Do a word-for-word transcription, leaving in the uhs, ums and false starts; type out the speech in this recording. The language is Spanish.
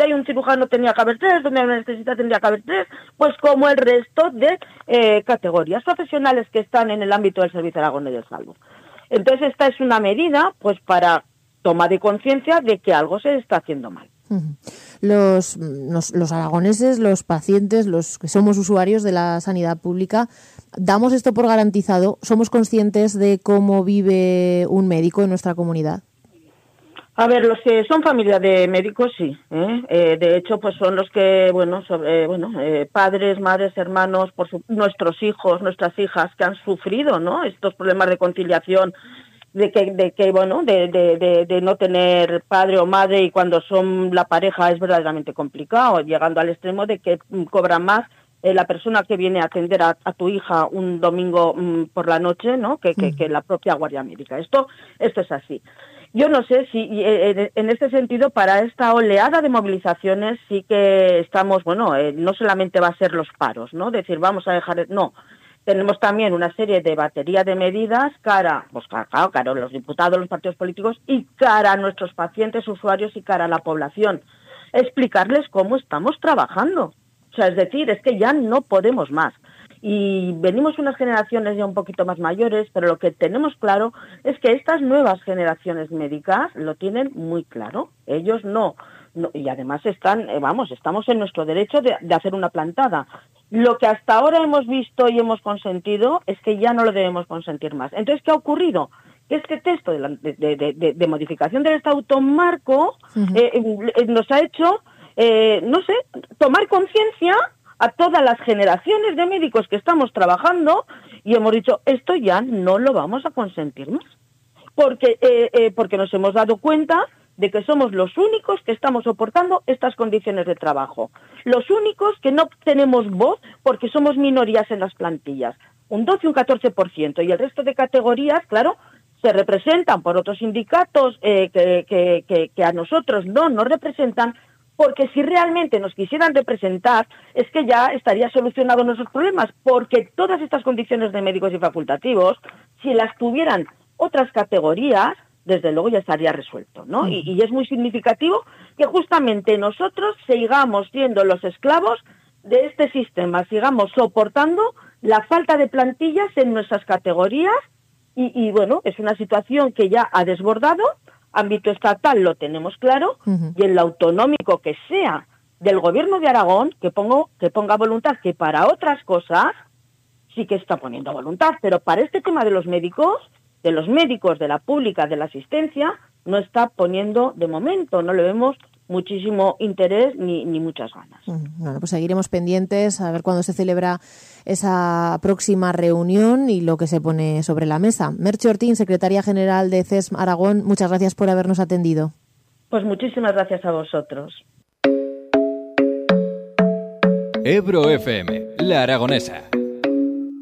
donde hay un cirujano tendría que haber tres, donde hay una anestesista tendría que haber tres, pues como el resto de eh, categorías profesionales que están en el ámbito del Servicio Aragonés de Salud. Entonces esta es una medida pues para toma de conciencia de que algo se está haciendo mal. Los, los, los aragoneses, los pacientes, los que somos usuarios de la sanidad pública, ¿damos esto por garantizado? ¿Somos conscientes de cómo vive un médico en nuestra comunidad? A ver, los que son familia de médicos, sí. ¿eh? Eh, de hecho, pues son los que, bueno, sobre, eh, bueno, eh, padres, madres, hermanos, por su, nuestros hijos, nuestras hijas que han sufrido, ¿no? Estos problemas de conciliación, de que, de que, bueno, de, de, de, de no tener padre o madre, y cuando son la pareja es verdaderamente complicado, llegando al extremo de que mm, cobran más eh, la persona que viene a atender a, a tu hija un domingo mm, por la noche, ¿no? Que, que, que la propia guardia médica. Esto, esto es así. Yo no sé si eh, en este sentido, para esta oleada de movilizaciones sí que estamos, bueno, eh, no solamente va a ser los paros, ¿no? Decir, vamos a dejar, no, tenemos también una serie de batería de medidas cara, pues claro, cara, los diputados, los partidos políticos y cara a nuestros pacientes, usuarios y cara a la población. Explicarles cómo estamos trabajando. O sea, es decir, es que ya no podemos más. Y venimos unas generaciones ya un poquito más mayores, pero lo que tenemos claro es que estas nuevas generaciones médicas lo tienen muy claro. Ellos no, no y además están, eh, vamos, estamos en nuestro derecho de, de hacer una plantada. Lo que hasta ahora hemos visto y hemos consentido es que ya no lo debemos consentir más. Entonces, ¿qué ha ocurrido? Que este texto de, la, de, de, de, de modificación del Estatuto Marco uh-huh. eh, eh, nos ha hecho, eh, no sé, tomar conciencia a todas las generaciones de médicos que estamos trabajando y hemos dicho, esto ya no lo vamos a consentir más. Porque, eh, eh, porque nos hemos dado cuenta de que somos los únicos que estamos soportando estas condiciones de trabajo. Los únicos que no tenemos voz porque somos minorías en las plantillas. Un doce y un catorce por ciento. Y el resto de categorías, claro, se representan por otros sindicatos eh, que, que, que, que a nosotros no nos representan, porque si realmente nos quisieran representar, es que ya estaría solucionado nuestros problemas, porque todas estas condiciones de médicos y facultativos, si las tuvieran otras categorías, desde luego ya estaría resuelto, ¿no? Y, y es muy significativo que justamente nosotros sigamos siendo los esclavos de este sistema, sigamos soportando la falta de plantillas en nuestras categorías y, y bueno, es una situación que ya ha desbordado. Ámbito estatal lo tenemos claro, uh-huh. y en lo autonómico que sea del Gobierno de Aragón, que, pongo, que ponga voluntad, que para otras cosas sí que está poniendo voluntad, pero para este tema de los médicos, de los médicos, de la pública, de la asistencia, no está poniendo de momento, no le vemos muchísimo interés ni, ni muchas ganas. Bueno, pues seguiremos pendientes a ver cuándo se celebra esa próxima reunión y lo que se pone sobre la mesa. Merche Ortín, secretaria general de C E S M Aragón, muchas gracias por habernos atendido. Pues muchísimas gracias a vosotros. Ebro F M, La Aragonesa.